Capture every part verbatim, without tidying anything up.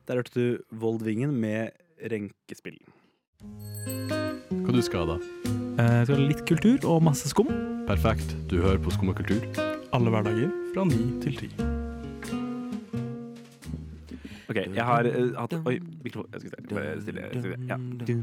Der hørte du Voldvingen med renkespill. Hva du skal da? Eh, skal ha litt kultur og masse skum. Perfekt, du hører på Skum og kultur. Alle hverdager fra ni til ti. Ok, jeg har uh, hatt Oi, mikrofon. Jeg skal se. Bare stille. stille. Ja.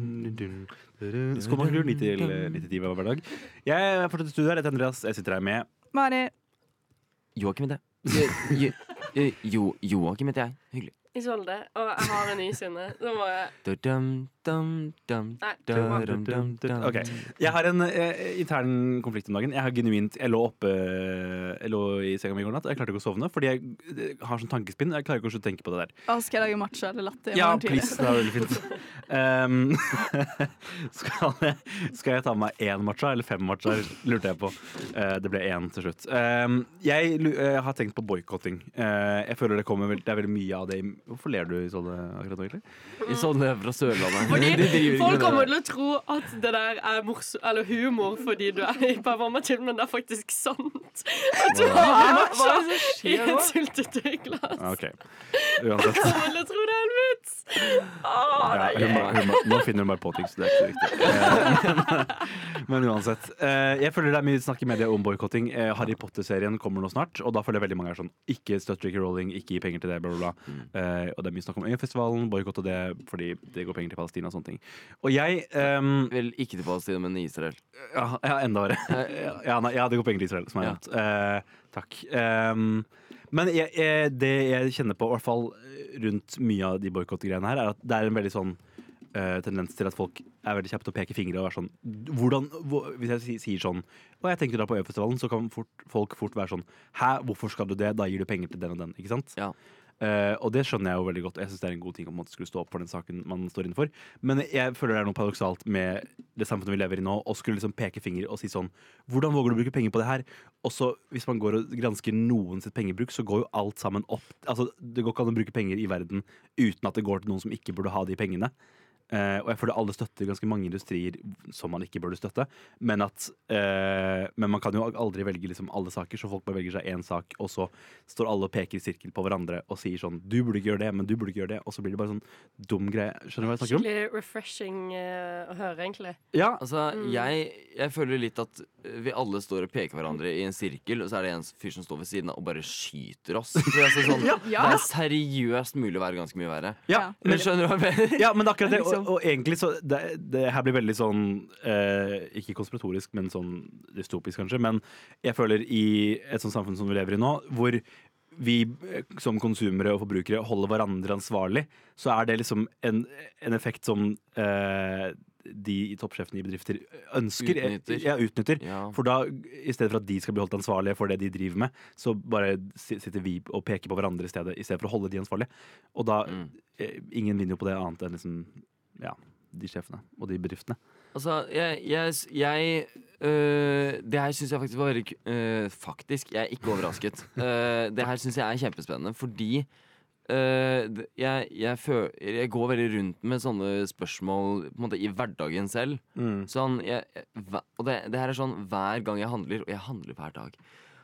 Skum og kultur, ni til ti hver hverdag. Jeg er fortsatt i studio her. Jeg heter Andreas. Jeg sitter her med Mari. Joakim heter jeg. Jo, jo, jo, Joakim heter jeg. Hyggelig. Isolde, og jeg har en ny sinne. Så må jeg Dum, dum, dum, Nei, dum, dum, dum, dum. Ok, jeg har en eh, intern konflikt om dagen. Jeg har genuint Jeg lå oppe Jeg lå i senga mi i går natt. Jeg klarte ikke å sovne fordi jeg eh, har sånn tankespinn. Jeg klarer ikke å slutte å tenke på det der. Å, skal jeg lage matcha eller latte i Ja, morgen tidlig? please. Det er veldig fint. Um, skal, jeg, skal jeg ta med meg én matcha eller fem matcha, lurte jeg på. Uh, det ble én til slutt. Um, jeg uh, har tenkt på boykotting. Uh, jeg føler det kommer vel, Det er veldig mye av det i Hvorfor ler du sånn akkurat nå, egentlig? I sånne fra Sørlandet. Fordi De driver ikke folk med det. kommer til å tro at det der er morsom, eller humor fordi du er i performativ, men det er faktisk sant. At du har Hva matcha er det som i skjer et nå? syltetøyglass. Ah, ok, uansett. Kommer til å tro det er en vits. Åh, Ja, nei. hun, må- hun, må- nå finner hun bare på ting, så det er ikke så viktig. Eh, Men uansett. eh, Jeg føler det er mye snakk i media om boykotting. Eh, Harry Potter-serien kommer nå snart, og da føler jeg veldig mange er sånn ikke støtt J K Rowling, ikke gi penger til det, bla, bla, bla. Eh, og det er mye snakk om Øyafestivalen, boykotte det fordi det går penger til Palestina og sånne ting. Og jeg ehm, Vel, ikke til Palestina, men Israel. Ja, ja enda verre. ja, nei, ja, det går penger til Israel, som er Ja. nevnt. Eh, takk. Ehm, men jeg, jeg, det jeg kjenner på, i hvert fall rundt mye av de boikottgreiene her, er at det er en veldig sånn eh, tendens til at folk er veldig kjappe til å peke fingre og være sånn hvordan, hvor, Hvis jeg si- sier sånn Og jeg tenkte da på Øyafestivalen, så kan fort, folk fort være sånn Hæ, hvorfor skal du det? Da gir du penger til den og den, ikke sant? Ja. Eh, og det skjønner jeg jo veldig godt. Jeg synes det er en god ting å på en måte skulle stå opp for den saken man står innenfor. Men jeg føler det er noe paradoksalt med det samfunnet vi lever i nå, og skulle liksom peke finger og si sånn Hvordan våger du å bruke penger på det her? Og så hvis man går og gransker noen sitt pengebruk, så går jo alt sammen opp. Altså, det går ikke an å bruke penger i verden uten at det går til noen som ikke burde ha de pengene. Eh, og jeg føler alle støtter ganske mange industrier som man ikke burde støtte. Men at eh, Men man kan jo aldri velge liksom alle saker, så folk bare velger seg én sak, og så står alle og peker i sirkel på hverandre og sier sånn Du burde ikke gjøre det, men du burde ikke gjøre det. Og så blir det bare sånn dum greie. Skjønner du hva jeg snakker om? Skikkelig refreshing eh, å høre, egentlig. Ja, Altså, jeg, jeg føler litt at vi alle står og peker hverandre i en sirkel, og så er det en fyr som står ved siden av og bare skyter oss. Så det, er altså sånn, Ja. det er seriøst mulig å være ganske mye verre. ja, Men men, skjønner du hva jeg mener? ja, men det er akkurat det. Liksom. Og, og egentlig så det, det her blir veldig sånn eh, ikke konspiratorisk, men sånn dystopisk, kanskje. Men jeg føler i et sånt samfunn som vi lever i nå, hvor vi eh, som konsumere og forbrukere holder hverandre ansvarlig, så er det liksom en, en effekt som eh, de toppsjefene i bedrifter ønsker. Utnytter. Ja, utnytter. Ja. For da, i stedet for at de skal bli holdt ansvarlige for det de driver med, så bare si- sitter vi og peker på hverandre i stedet, i stedet for å holde de ansvarlige. Og da Mm. eh, ingen vinner jo på det annet enn liksom, ja, de sjefene og de bedriftene. Altså, jeg, jeg, jeg øh, Det her syns jeg faktisk var veldig øh, Faktisk, jeg er ikke overrasket. Øh, det her syns jeg er kjempespennende, fordi øh, det- jeg, jeg, føl, jeg går veldig rundt med sånne spørsmål på en måte, i hverdagen selv. Sånn, jeg, jeg, hva- og det, det her er sånn hver gang jeg handler, og jeg handler hver dag.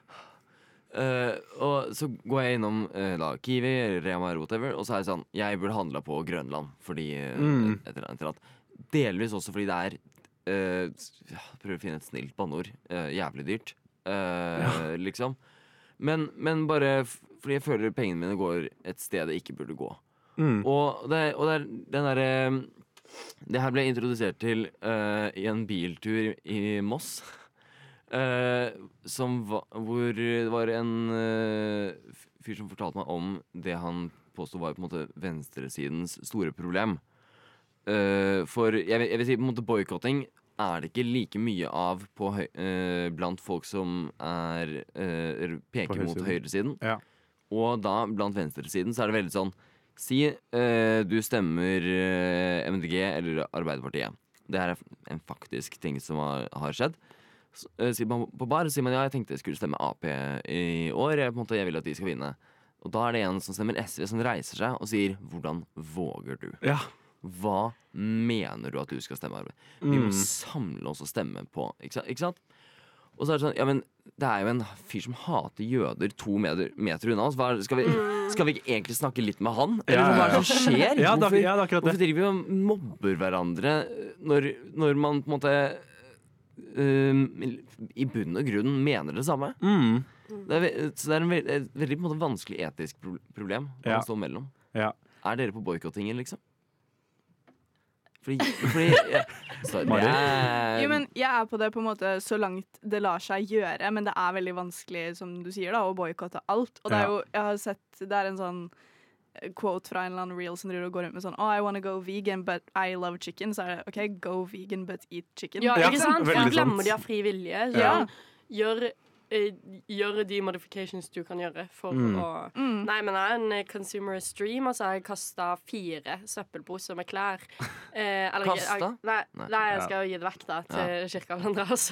Øh, og så går jeg innom øh, da, Kiwi eller Rema eller whatever, og så er det sånn Jeg burde handla på Grønland fordi øh, Mm. et eller annet, et eller annet. Delvis også fordi det er øh, ja, prøver å finne et snilt banneord. øh, jævlig dyrt, øh, liksom. Men, men bare f fordi jeg føler pengene mine går et sted det ikke burde gå. Mm. Og det, og det er den derre Det her ble introdusert til øh, i en biltur i Moss. øh, som va, hvor det var en øh, fyr som fortalte meg om det han påstod var på en måte venstresidens store problem. Øh, for jeg vil, jeg vil si på en måte boykotting er det ikke like mye av på høy, øh, blant folk som er øh, peker På mot høyresiden. høyresiden. Ja. Og da blant venstresiden så er det veldig sånn Si øh, du stemmer øh, M D G eller Arbeiderpartiet. Det her er en faktisk ting som har, har skjedd. Så, øh, sier man på bar sier man ja, jeg tenkte jeg skulle stemme A P i år. Jeg, på en måte, jeg vil at de skal vinne. Og da er det en som stemmer S V som reiser seg og sier hvordan våger du? Ja. Hva mener du at du skal stemme? Arbeid? Vi må Mm. samle oss og stemme på. Ikke sant? Ikke sant? Og så er det sånn, ja, men det er jo en fyr som hater jøder to meter, meter unna oss. Hva er, skal, vi, skal vi ikke egentlig snakke litt med han? Eller Ja, ja, hva er ja. det som skjer? Ja, det er- hvorfor, ja, det er akkurat det. hvorfor driver vi og mobber hverandre når, når man på en måte um, i bunn og grunn mener det samme? Mm. Det er, ve- så det er en ve et veldig på en måte, vanskelig etisk pro problem å Ja. stå mellom. Ja. Er dere på boikottingen, liksom? Fordi, fordi jeg, så, det Mari? er, Jo, men jeg er på det på en måte så langt det lar seg gjøre, men det er veldig vanskelig, som du sier, da, å boikotte alt. Og det er Ja. jo, jeg har sett, det er en sånn eh, quote fra en eller annen reel som driver og går rundt med sånn Oh, I wanna go vegan, but I love chicken. Så er det OK, go vegan, but eat chicken. Ja, Ja, ikke sant? For veldig du glemmer sant. de har fri vilje. Så Ja. gjør, eh, gjør de modifications du kan gjøre for Mm. å Mm. Nei, men jeg er en eh, consumer stream, og så har jeg kasta fire søppelposer med klær. Eh, eller, Kasta? Jeg, nei, Nei. nei, jeg Ja. skal jo gi det vekk da til Kirke Andreas.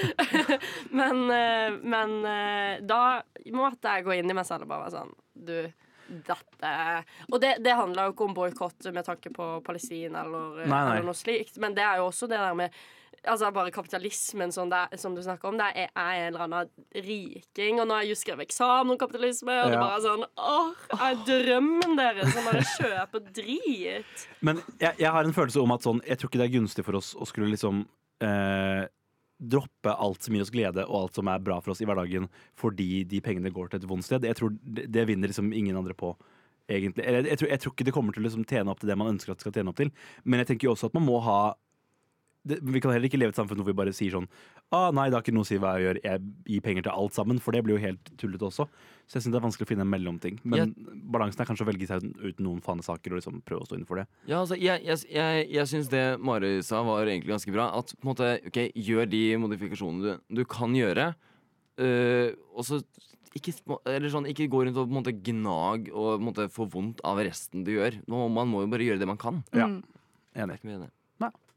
men eh, men eh, da måtte jeg gå inn i meg selv og bare være sånn Du, dette Og det, det handler jo ikke om boikott med tanke på Palestina eller, Nei, nei. eller noe slikt, men det er jo også det der med Altså bare kapitalismen som, det er, som du snakker om. Det er, er en eller annen riking. Og nå har jeg just skrevet eksamen om kapitalisme, og det Ja. bare er sånn Åh, er drømmen deres som bare kjøper drit? Men jeg, jeg har en følelse om at sånn, jeg tror ikke det er gunstig for oss å skulle liksom eh, droppe alt som gir oss glede og alt som er bra for oss i hverdagen fordi de pengene går til et vondt sted. Jeg tror det, det vinner liksom ingen andre på. Egentlig. Jeg, jeg, tror, jeg tror ikke det kommer til å liksom tjene opp til det man ønsker at det skal tjene opp til. Men jeg tenker jo også at man må ha det, vi kan heller ikke leve i et samfunn hvor vi bare sier sånn ah, nei, det har ikke noe å si hva jeg gjør, jeg gir penger til alt sammen. For det blir jo helt tullete også. Så jeg synes det er vanskelig å finne en mellomting. Men balansen er kanskje å velge seg ut noen fanesaker og liksom prøve å stå innenfor det. Ja, altså, jeg, jeg, jeg, jeg syns det Mari sa, var egentlig ganske bra. At på en måte, ok, gjør de modifikasjonene du, du kan gjøre, øh, og så ikke, eller sånn, ikke gå rundt og på en måte gnag og på en måte få vondt av resten du gjør. Nå, man må jo bare gjøre det man kan. Ja. Mm. Enig. Ikke mer enn det. Nei.